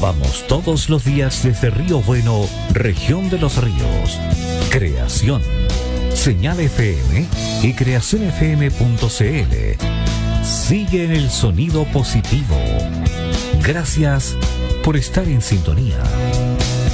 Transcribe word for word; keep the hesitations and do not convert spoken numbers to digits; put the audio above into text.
Vamos todos los días desde Río Bueno, región de Los Ríos. Creación. Señal F M y creación f m punto c l. Sigue en el sonido positivo. Gracias por estar en sintonía.